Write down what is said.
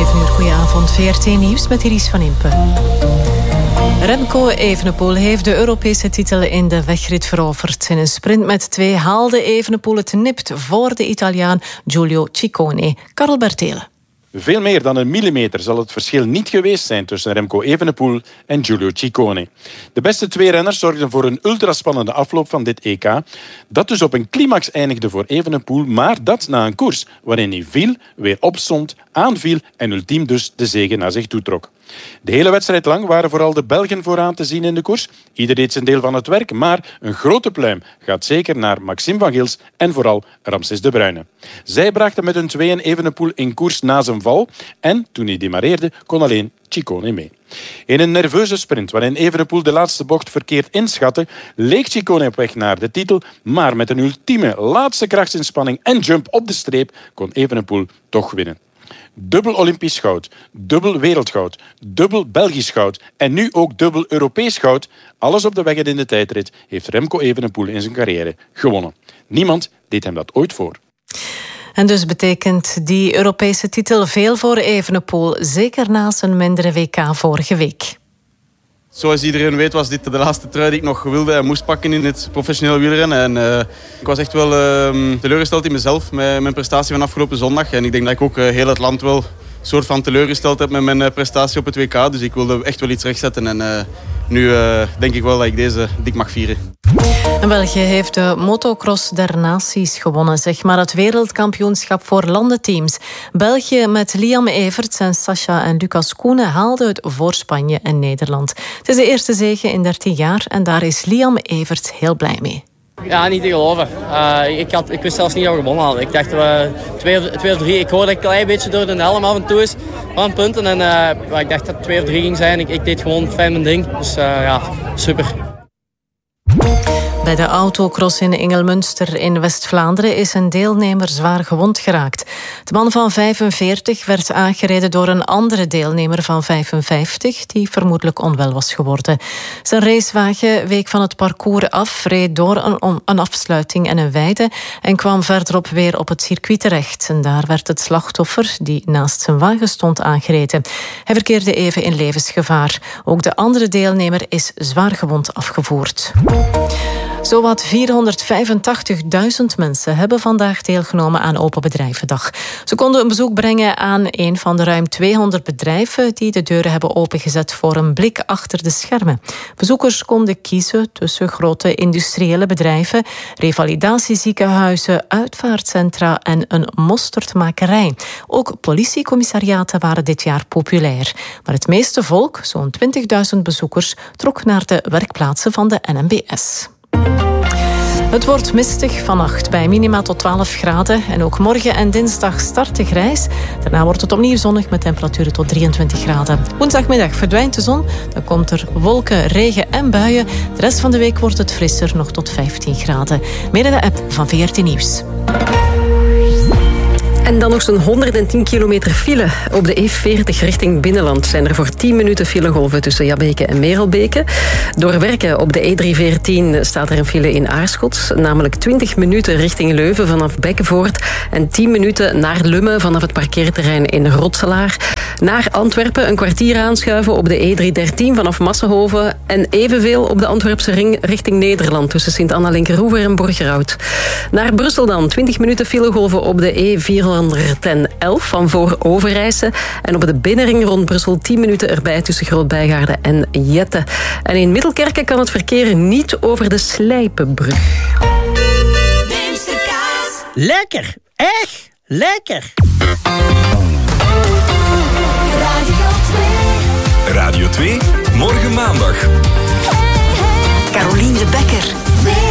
7 uur, goedenavond. VRT Nieuws met Iris van Impen. Remco Evenepoel heeft de Europese titel in de wegrit veroverd. In een sprint met 2 haalde Evenepoel het nipt voor de Italiaan Giulio Ciccone. Karel Bertelen. Veel meer dan 1 millimeter zal het verschil niet geweest zijn tussen Remco Evenepoel en Giulio Ciccone. De beste 2 renners zorgden voor een ultraspannende afloop van dit EK. Dat dus op een climax eindigde voor Evenepoel, maar dat na een koers waarin hij viel, weer opstond, aanviel en ultiem dus de zege naar zich toe trok. De hele wedstrijd lang waren vooral de Belgen vooraan te zien in de koers. Ieder deed zijn deel van het werk, maar een grote pluim gaat zeker naar Maxime van Gils en vooral Ramses de Bruyne. Zij brachten met hun tweeën Evenepoel in koers na zijn val en toen hij demareerde kon alleen Ciccone mee. In een nerveuze sprint waarin Evenepoel de laatste bocht verkeerd inschatte, leek Ciccone op weg naar de titel, maar met een ultieme laatste krachtsinspanning en jump op de streep kon Evenepoel toch winnen. Dubbel Olympisch goud, dubbel wereldgoud, dubbel Belgisch goud en nu ook dubbel Europees goud. Alles op de weg en in de tijdrit heeft Remco Evenepoel in zijn carrière gewonnen. Niemand deed hem dat ooit voor. En dus betekent die Europese titel veel voor Evenepoel, zeker na zijn mindere WK vorige week. Zoals iedereen weet was dit de laatste trui die ik nog wilde en moest pakken in het professioneel wielrennen. En ik was echt wel teleurgesteld in mezelf met mijn prestatie van afgelopen zondag. En ik denk dat ik ook heel het land wel een soort van teleurgesteld heb met mijn prestatie op het WK. Dus ik wilde echt wel iets rechtzetten. En nu denk ik wel dat ik deze dik mag vieren. En België heeft de motocross der naties gewonnen, zeg maar het wereldkampioenschap voor landenteams. België met Liam Everts en Sascha en Lucas Koenen haalde het voor Spanje en Nederland. Het is de eerste zege in 13 jaar en daar is Liam Everts heel blij mee. Ja, niet te geloven. Ik wist zelfs niet dat we gewonnen hadden. Ik dacht we 2 of 3. Ik hoorde een klein beetje door de helm af en toe eens van punten. En ik dacht dat het 2 of 3 ging zijn. Ik deed gewoon fijn mijn ding. Dus ja, super. Bij de autocross in Engelmunster in West-Vlaanderen is een deelnemer zwaar gewond geraakt. De man van 45 werd aangereden door een andere deelnemer van 55... die vermoedelijk onwel was geworden. Zijn racewagen week van het parcours af, reed door een afsluiting en een weide... en kwam verderop weer op het circuit terecht. En daar werd het slachtoffer, die naast zijn wagen stond, aangereden. Hij verkeerde even in levensgevaar. Ook de andere deelnemer is zwaar gewond afgevoerd. Zowat 485.000 mensen hebben vandaag deelgenomen aan Open Bedrijvendag. Ze konden een bezoek brengen aan een van de ruim 200 bedrijven die de deuren hebben opengezet voor een blik achter de schermen. Bezoekers konden kiezen tussen grote industriële bedrijven, revalidatieziekenhuizen, uitvaartcentra en een mosterdmakerij. Ook politiecommissariaten waren dit jaar populair. Maar het meeste volk, zo'n 20.000 bezoekers, trok naar de werkplaatsen van de NMBS. Het wordt mistig vannacht bij minima tot 12 graden. En ook morgen en dinsdag start de grijs. Daarna wordt het opnieuw zonnig met temperaturen tot 23 graden. Woensdagmiddag verdwijnt de zon. Dan komt er wolken, regen en buien. De rest van de week wordt het frisser, nog tot 15 graden. Meer in de app van VRT Nieuws. En dan nog zo'n 110 kilometer file. Op de E40 richting Binnenland zijn er voor 10 minuten filegolven tussen Jabbeke en Merelbeke. Door werken op de E314 staat er een file in Aarschot. Namelijk 20 minuten richting Leuven vanaf Bekkenvoort. En 10 minuten naar Lummen vanaf het parkeerterrein in Rotselaar. Naar Antwerpen een kwartier aanschuiven op de E313 vanaf Massenhoven. En evenveel op de Antwerpse ring richting Nederland tussen Sint-Anna-Linkeroever en Borgerhout. Naar Brussel dan 20 minuten filegolven op de E411 van voor Overijse. En op de binnenring rond Brussel 10 minuten erbij tussen Groot-Bijgaarden en Jette. En in Middelkerken kan het verkeer niet over de Slijpenbrug. Lekker, echt lekker. Radio 2, morgen maandag. Carolien de Bekker.